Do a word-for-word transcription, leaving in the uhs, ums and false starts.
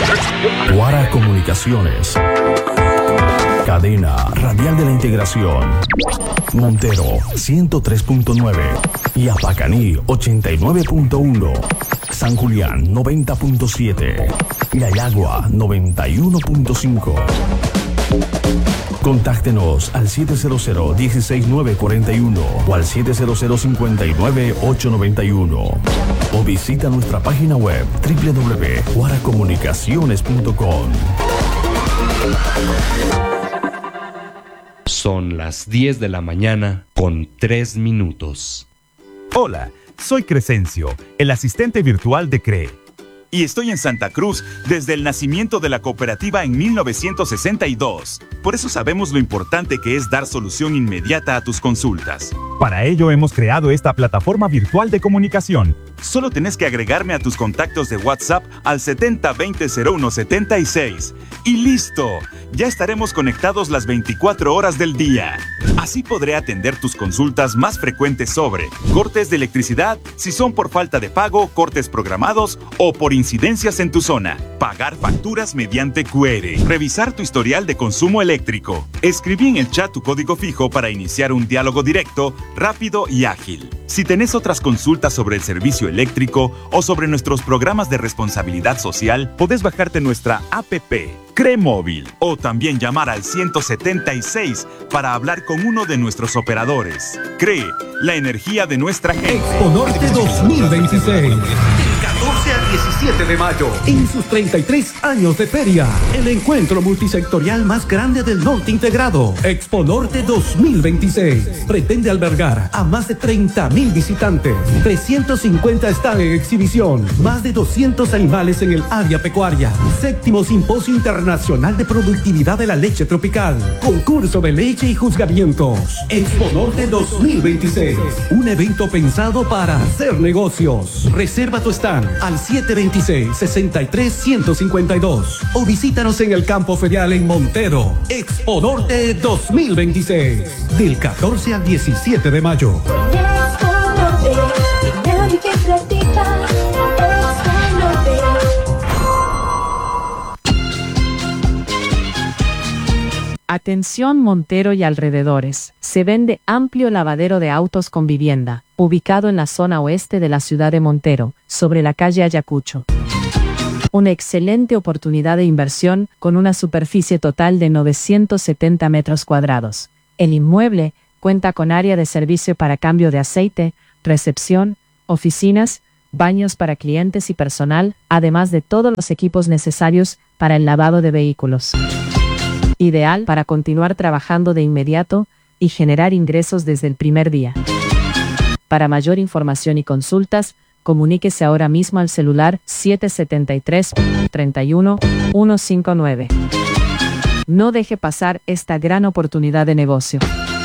Guara Comunicaciones. Cadena Radial de la Integración. Montero ciento tres punto nueve. Yapacaní ochenta y nueve punto uno. San Julián noventa punto siete. Yayagua noventa y uno punto cinco. Contáctenos al siete cero cero, uno seis nueve cuatro uno o al siete cero cero, cinco nueve, ocho nueve uno. O visita nuestra página web doble u doble u doble u punto guara comunicaciones punto com. Son las diez de la mañana con tres minutos. Hola, soy Crescencio, el asistente virtual de C R E. Y estoy en Santa Cruz desde el nacimiento de la cooperativa en mil novecientos sesenta y dos. Por eso sabemos lo importante que es dar solución inmediata a tus consultas. Para ello hemos creado esta plataforma virtual de comunicación. Solo tenés que agregarme a tus contactos de WhatsApp al setenta veinte cero uno setenta y seis. ¡Y listo! Ya estaremos conectados las veinticuatro horas del día. Así podré atender tus consultas más frecuentes sobre cortes de electricidad, si son por falta de pago, cortes programados o por incidencias en tu zona. Pagar facturas mediante Q R. Revisar tu historial de consumo eléctrico. Escribí en el chat tu código fijo para iniciar un diálogo directo, rápido y ágil. Si tenés otras consultas sobre el servicio eléctrico o sobre nuestros programas de responsabilidad social, podés bajarte nuestra app C R E Móvil o también llamar al ciento setenta y seis para hablar con uno de nuestros operadores. C R E, la energía de nuestra gente. Expo Norte dos mil veintiséis. catorce al diecisiete de mayo, en sus treinta y tres años de feria, el encuentro multisectorial más grande del norte integrado. Expo Norte dos mil veintiséis pretende albergar a más de treinta mil visitantes, trescientos cincuenta están en exhibición, más de doscientos animales en el área pecuaria, séptimo simposio internacional de productividad de la leche tropical, concurso de leche y juzgamientos. Expo Norte dos mil veintiséis, un evento pensado para hacer negocios. Reserva tu stand al siete dos seis, seis tres, uno cinco dos o visítanos en el campo ferial en Montero. Expo Norte dos mil veintiséis, del catorce al diecisiete de mayo. Atención Montero y alrededores, se vende amplio lavadero de autos con vivienda, ubicado en la zona oeste de la ciudad de Montero, sobre la calle Ayacucho. Una excelente oportunidad de inversión con una superficie total de novecientos setenta metros cuadrados. El inmueble cuenta con área de servicio para cambio de aceite, recepción, oficinas, baños para clientes y personal, además de todos los equipos necesarios para el lavado de vehículos. Ideal para continuar trabajando de inmediato y generar ingresos desde el primer día. Para mayor información y consultas, comuníquese ahora mismo al celular siete siete tres, tres uno, uno cinco nueve. No deje pasar esta gran oportunidad de negocio.